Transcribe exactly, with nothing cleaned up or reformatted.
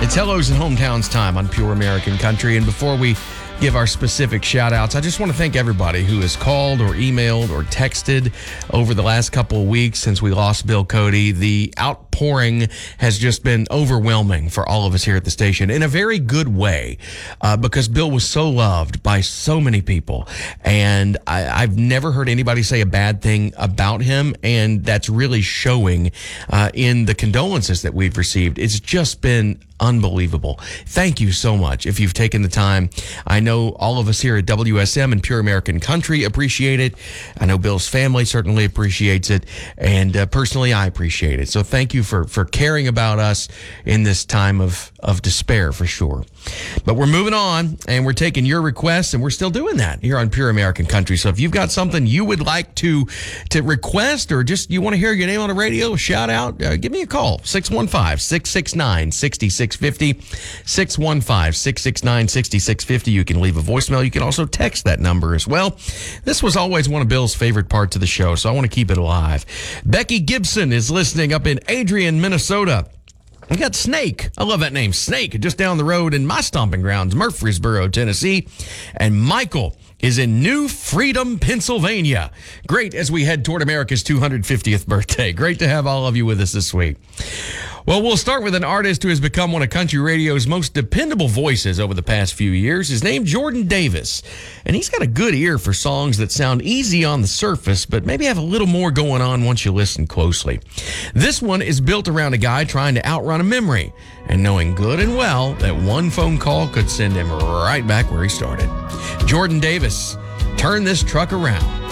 It's Hellos and Hometowns time on Pure American Country. And before we give our specific shout outs, I just want to thank everybody who has called or emailed or texted over the last couple of weeks since we lost Bill Cody. The outpouring has just been overwhelming for all of us here at the station in a very good way, uh, because Bill was so loved by so many people. And I, I've never heard anybody say a bad thing about him. And that's really showing uh, in the condolences that we've received. It's just been unbelievable. Thank you so much if you've taken the time. I know all of us here at W S M and Pure American Country appreciate it. I know Bill's family certainly appreciates it. And uh, personally, I appreciate it. So thank you for, for caring about us in this time of, of despair, for sure. But we're moving on, and we're taking your requests, and we're still doing that here on Pure American Country. So if you've got something you would like to to request, or just you want to hear your name on the radio, shout out, uh, give me a call, six one five, six six nine, six six five zero, six one five, six six nine, six six five zero. You can leave a voicemail. You can also text that number as well. This was always one of Bill's favorite parts of the show, so I want to keep it alive. Becky Gibson is listening up in Adrian, Minnesota. We got Snake. I love that name, Snake, just down the road in my stomping grounds, Murfreesboro, Tennessee. And Michael is in New Freedom, Pennsylvania. Great as we head toward America's two hundred fiftieth birthday. Great to have all of you with us this week. Well, we'll start with an artist who has become one of country radio's most dependable voices over the past few years. His name, Jordan Davis. And he's got a good ear for songs that sound easy on the surface, but maybe have a little more going on once you listen closely. This one is built around a guy trying to outrun a memory and knowing good and well that one phone call could send him right back where he started. Jordan Davis, Turn This Truck Around.